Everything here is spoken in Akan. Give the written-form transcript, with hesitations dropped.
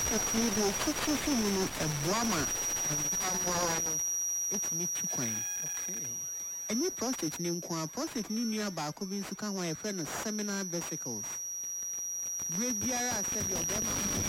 prostate ni do kuku mu no ebuama amwa no etimi tukwan. Okay. Any prostate ni nko prostate ni nua ba ko bi nso ka ho e fe no seminal vesicles. Brebiara said your